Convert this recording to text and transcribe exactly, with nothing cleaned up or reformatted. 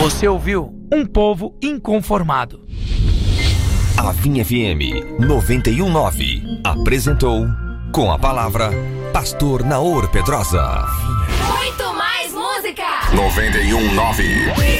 Você ouviu Um Povo Inconformado. A Vinha F M noventa e um ponto nove apresentou Com a Palavra Pastor Naor Pedrosa. Muito mais música. noventa e um ponto nove